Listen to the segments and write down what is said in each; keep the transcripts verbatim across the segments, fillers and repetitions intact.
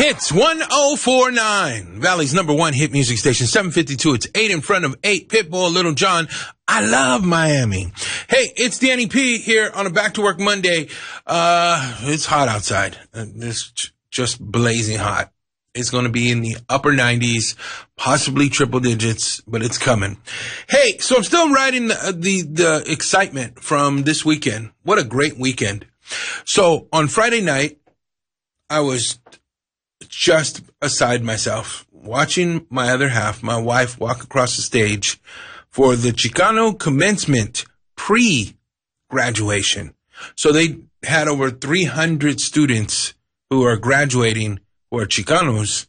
Hits one oh four point nine, Valley's number one hit music station, seven fifty-two. It's eight in front of eight. Pitbull, Little John. I love Miami. Hey, it's Danny P here on a Back to Work Monday. Uh, it's hot outside. It's just blazing hot. It's going to be in the upper nineties, possibly triple digits, but it's coming. Hey, so I'm still riding the, the, the excitement from this weekend. What a great weekend. So on Friday night, I was just aside myself, watching my other half, my wife, walk across the stage for the Chicano commencement pre-graduation. So they had over three hundred students who are graduating who are Chicanos.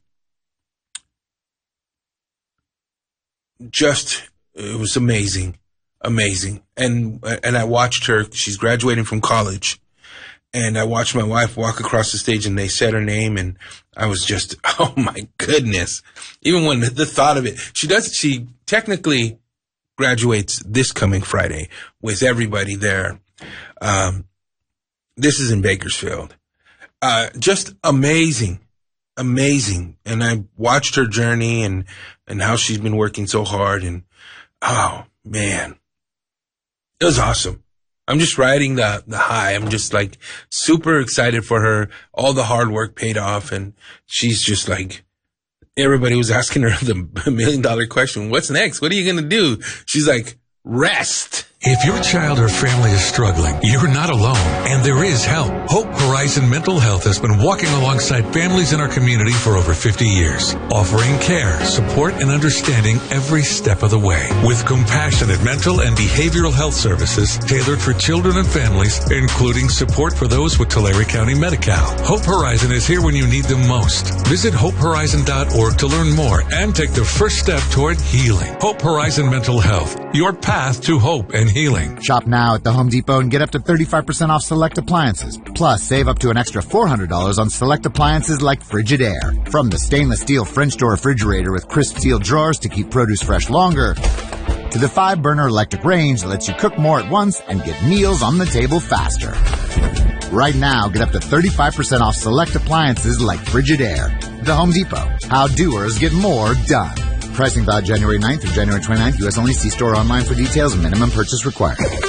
Just, it was amazing, amazing. And, and I watched her, she's graduating from college. And I watched my wife walk across the stage and they said her name and I was just, oh my goodness. Even when the, the thought of it, she does, she technically graduates this coming Friday with everybody there. Um, this is in Bakersfield. Uh, just amazing, amazing. And I watched her journey and, and how she's been working so hard and, oh man, it was awesome. I'm just riding the, the high. I'm just like super excited for her. All the hard work paid off. And she's just like, everybody was asking her the million dollar question. What's next? What are you going to do? She's like, rest. If your child or family is struggling, you're not alone, and there is help. Hope Horizon Mental Health has been walking alongside families in our community for over fifty years, offering care, support, and understanding every step of the way. With compassionate mental and behavioral health services tailored for children and families, including support for those with Tulare County Medi-Cal. Hope Horizon is here when you need them most. Visit hope horizon dot org to learn more and take the first step toward healing. Hope Horizon Mental Health, your path to hope and healing. Shop now at the Home Depot and get up to thirty-five percent off select appliances. Plus, save up to an extra four hundred dollars on select appliances like Frigidaire. From the stainless steel French door refrigerator with crisp steel drawers to keep produce fresh longer, to the five-burner electric range that lets you cook more at once and get meals on the table faster. Right now, get up to thirty-five percent off select appliances like Frigidaire. The Home Depot. How doers get more done. Pricing valid January ninth through January twenty-ninth. U S only. See store online for details and minimum purchase required.